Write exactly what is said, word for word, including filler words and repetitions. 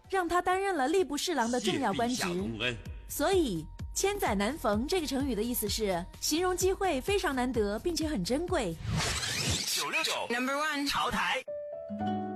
让他担任了吏部侍郎的重要官职。所以千载难逢这个成语的意思是形容机会非常难得并且很珍贵。 九六九 Number One 潮台。